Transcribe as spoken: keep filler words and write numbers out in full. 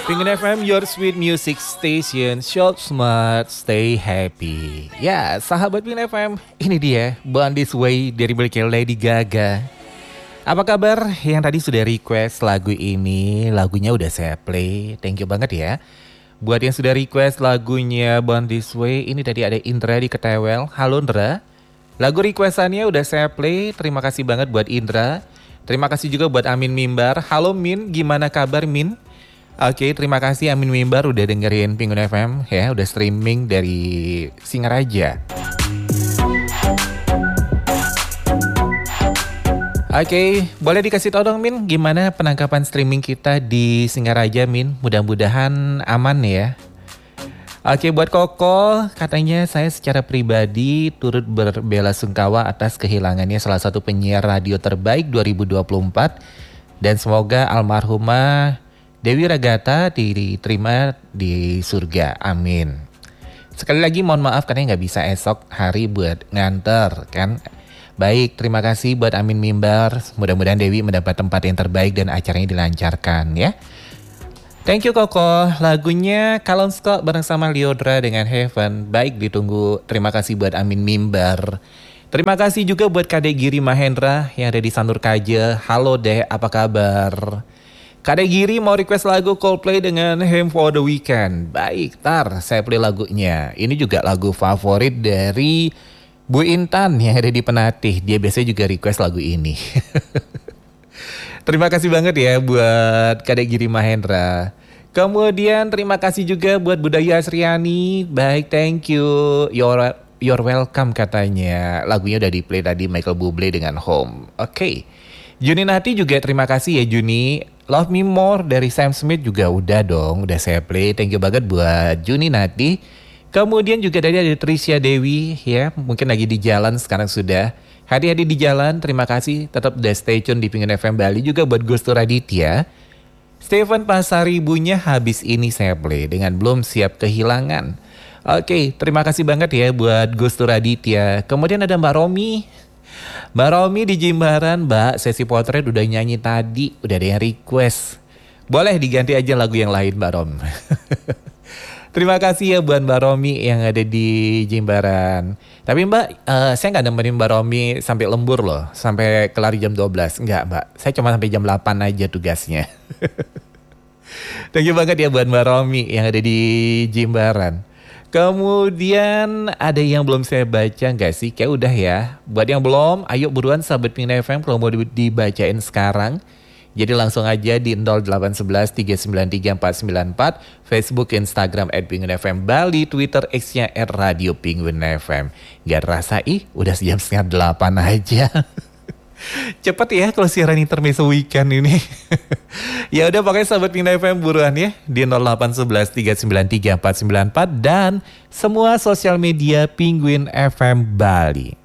Penguin F M, your sweet music station, short, smart, stay happy. Ya, sahabat Penguin F M, ini dia, Born This Way dari beliau Lady Gaga. Apa kabar yang tadi sudah request lagu ini? Lagunya udah saya play, thank you banget ya. Buat yang sudah request lagunya Born This Way, ini tadi ada Indra di Ketewel. Halo Indra, lagu requestannya udah saya play, terima kasih banget buat Indra. Terima kasih juga buat Amin Mimbar. Halo Min, gimana kabar Min? Oke, terima kasih Amin Mimbar udah dengerin Penguin F M ya, udah streaming dari Singaraja. Oke, boleh dikasih tau dong Min, gimana penangkapan streaming kita di Singaraja Min? Mudah-mudahan aman ya. Oke, buat Koko, katanya saya secara pribadi turut berbelasungkawa atas kehilangannya salah satu penyiar radio terbaik dua ribu dua puluh empat. Dan semoga almarhumah Dewi Ragata diterima di surga, amin. Sekali lagi mohon maaf karena nggak bisa esok hari buat nganter kan. Baik, terima kasih buat Amin Mimbar. Mudah-mudahan Dewi mendapat tempat yang terbaik dan acaranya dilancarkan ya. Thank you Koko. Lagunya Kalon Scott bareng sama Liodra dengan Heaven. Baik, ditunggu. Terima kasih buat Amin Mimbar. Terima kasih juga buat Kadek Giri Mahendra yang ada di Sanur Kaja. Halo Dek, apa kabar? Kadek Giri mau request lagu Coldplay dengan Hymn for the Weekend. Baik, tar saya play lagunya. Ini juga lagu favorit dari Bu Intan yang ada di Penatih. Dia biasanya juga request lagu ini. Terima kasih banget ya buat Kadek Giri Mahendra. Kemudian terima kasih juga buat Budaya Asriani. Baik, thank you. You're, you're welcome katanya. Lagunya udah di play tadi Michael Bublé dengan Home. Oke. Okay. Juni Nati juga terima kasih ya Juni. Love Me More dari Sam Smith juga udah dong, udah saya play. Thank you banget buat Juni Nati. Kemudian juga tadi ada Tricia Dewi ya, mungkin lagi di jalan sekarang sudah. Hati-hati di jalan, terima kasih. Tetap udah stay tune di Penguin F M Bali. Juga buat Gusto Raditya. Stephen Pasaribunya habis ini saya play dengan Belum Siap Kehilangan. Oke, terima kasih banget ya buat Gusto Raditya. Kemudian ada Mbak Romi. Mbak Romi di Jimbaran, Mbak, sesi potret udah nyanyi tadi, udah ada yang request. Boleh diganti aja lagu yang lain Mbak Rom. Terima kasih ya buat Mbak Romi yang ada di Jimbaran. Tapi Mbak, uh, saya gak nemenin Mbak Romi sampai lembur loh, sampai kelar jam dua belas. Enggak Mbak, saya cuma sampai jam delapan aja tugasnya. Thank you banget ya buat Mbak Romi yang ada di Jimbaran. Kemudian ada yang belum saya baca gak sih? Kayak udah ya. Buat yang belum, ayo buruan sahabat Penguin F M kalau mau dibacain sekarang. Jadi langsung aja di nol delapan satu satu tiga sembilan tiga empat sembilan empat, Facebook, Instagram at Penguin F M Bali, Twitter X-nya at Radio Penguin F M. Gak terasa ih, udah jam setengah delapan aja. Cepet ya kalau siaran intermezzo weekend ini. Ya udah pokoknya sahabat Penguin F M buruan ya di nol delapan satu satu tiga sembilan tiga empat sembilan empat dan semua sosial media Penguin F M Bali.